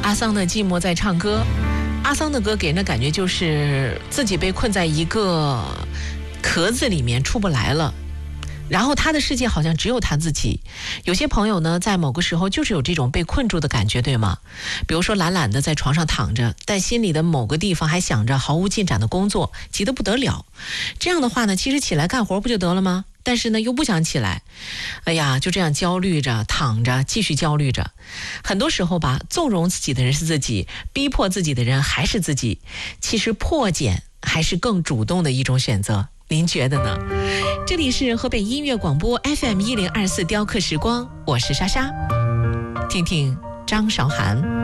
阿桑的寂寞在唱歌。阿桑的歌给人的感觉就是自己被困在一个壳子里面出不来了，然后他的世界好像只有他自己。有些朋友呢，在某个时候就是有这种被困住的感觉，对吗？比如说懒懒的在床上躺着，但心里的某个地方还想着毫无进展的工作，急得不得了。这样的话呢，其实起来干活不就得了吗？但是呢，又不想起来，哎呀，就这样焦虑着，躺着，继续焦虑着。很多时候吧，纵容自己的人是自己，逼迫自己的人还是自己。其实破茧还是更主动的一种选择，您觉得呢？这里是河北音乐广播 FM1024雕刻时光，我是莎莎，听听张韶涵。